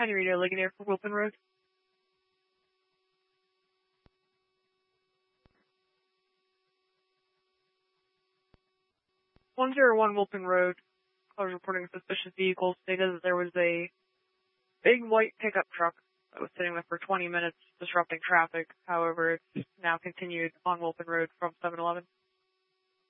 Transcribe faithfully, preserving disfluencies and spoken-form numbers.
County Radio Ligonier for Wilpin Road. one zero one Wilpin Road. I was reporting suspicious vehicles. Stated that there was a big white pickup truck that was sitting there for twenty minutes disrupting traffic. However, it's now continued on Wilpin Road from seven eleven.